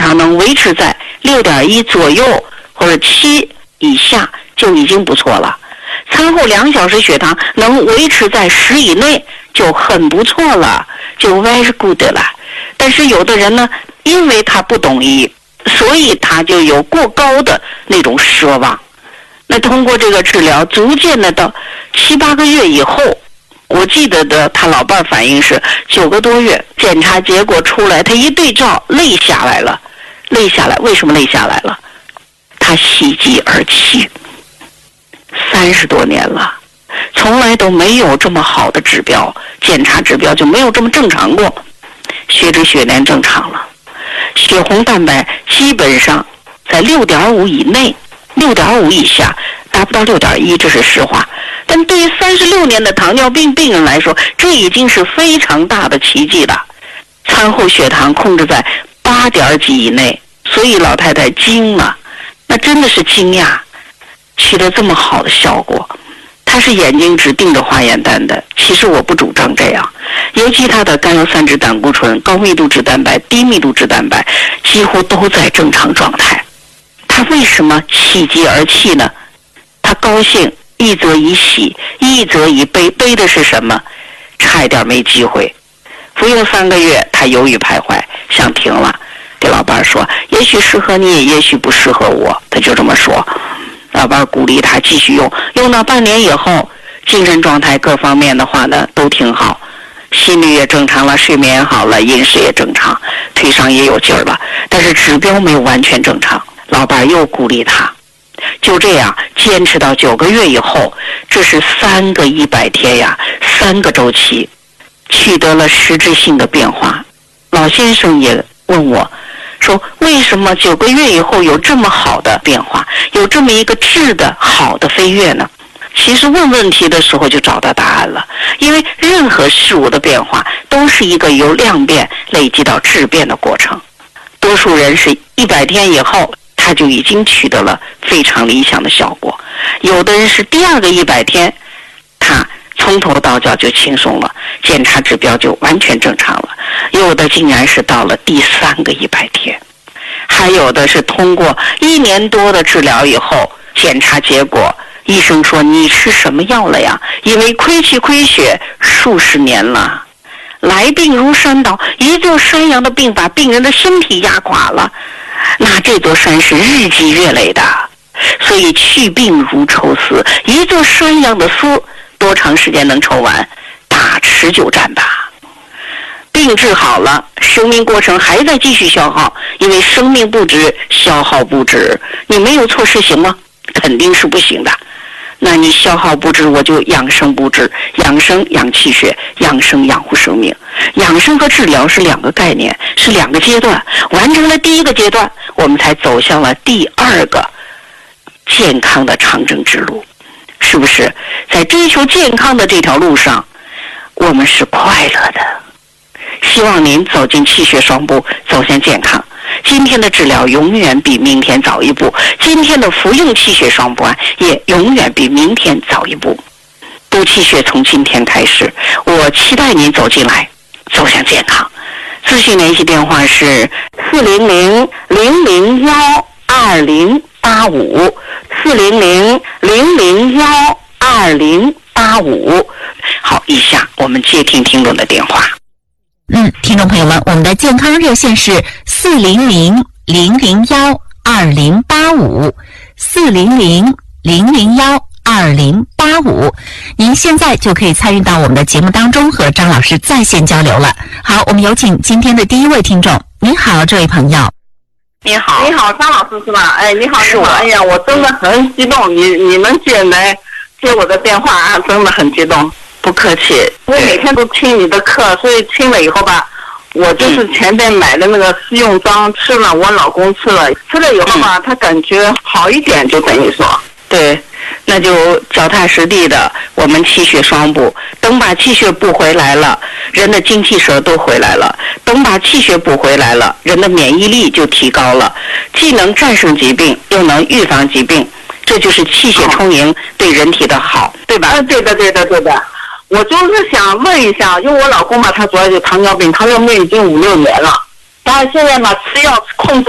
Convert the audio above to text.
糖能维持在6.1左右或者7以下就已经不错了。餐后2小时血糖能维持在10以内就很不错了，就 very good 了。但是有的人呢，因为他不懂医，所以他就有过高的那种奢望。那通过这个治疗，逐渐的到7、8个月以后，我记得的他老伴反映是9个多月，检查结果出来，他一对照泪下来了。泪下来，为什么泪下来了？他喜极而泣。30多年了，从来都没有这么好的指标，检查指标就没有这么正常过。血脂血粘正常了，血红蛋白基本上在6.5以内，6.5以下达不到6.1，这是实话。但对于36年的糖尿病病人来说，这已经是非常大的奇迹了。餐后血糖控制在8点几以内，所以老太太惊了，那真的是惊讶，取得这么好的效果。她是眼睛只盯着化验单的，其实我不主张这样，尤其她的甘油三酯胆固醇、高密度脂蛋白、低密度脂蛋白几乎都在正常状态。她为什么喜极而泣呢？她高兴，一则以喜，一则以悲。悲的是什么？差一点没机会。服用3个月，她犹豫徘徊，想停了，给老伴说也许适合你，也许不适合我，她就这么说。老伴鼓励她继续用，用到半年以后，精神状态各方面的话呢都挺好，心率也正常了，睡眠也好了，饮食也正常，腿上也有劲儿了，但是指标没有完全正常。老伴又鼓励她，就这样坚持到9个月以后，这是3个100天呀，3个周期，取得了实质性的变化。老先生也问我说，为什么9个月以后有这么好的变化，有这么一个质的好的飞跃呢？其实问问题的时候就找到答案了，因为任何事物的变化都是一个由量变累积到质变的过程。多数人是100天以后他就已经取得了非常理想的效果，有的人是第2个100天他从头到脚就轻松了，检查指标就完全正常了，有的竟然是到了第3个100天，还有的是通过1年多的治疗以后，检查结果医生说你吃什么药了呀？因为亏气亏血数十年了，来病如山倒，一座山羊的病把病人的身体压垮了，那这座山是日积月累的，所以去病如抽丝，一座山羊的丝多长时间能抽完？打持久战吧。病治好了，生命过程还在继续消耗，因为生命不止，消耗不止。你没有措施行吗？肯定是不行的。那你消耗不止，我就养生不止，养生养气血，养生养护生命。养生和治疗是2个概念，是2个阶段。完成了第1个阶段，我们才走向了第2个健康的长征之路。是不是在追求健康的这条路上，我们是快乐的？希望您走进气血双步，走向健康。今天的治疗永远比明天早一步，今天的服用气血双步胺也永远比明天早一步。补气血从今天开始，我期待您走进来，走向健康。咨询联系电话是400-001-2085 400-001-2085。好，以下我们接听听众的电话。 听众朋友们，我们的健康热线是400-001-2085 400-001-2085，您现在就可以参与到我们的节目当中，和张老师在线交流了。好，我们有请今天的第1位听众。您好，这位朋友。 你好， 你好，张老师是吧？哎，你好， 是我。 哎呀，我真的很激动，你能接我的电话啊，真的很激动。 不客气， 我每天都听你的课，所以听了以后吧，我就是前边买的那个试用装吃了，我老公吃了以后吧，他感觉好一点，就等于说。 对，那就脚踏实地的，我们气血双补，等把气血补回来了，人的精气神都回来了，等把气血补回来了，人的免疫力就提高了，既能战胜疾病，又能预防疾病，这就是气血充盈对人体的好，对吧？ 对的。我就是想问一下，因为我老公吧，他主要就糖尿病已经5、6年了，但是现在嘛吃药控制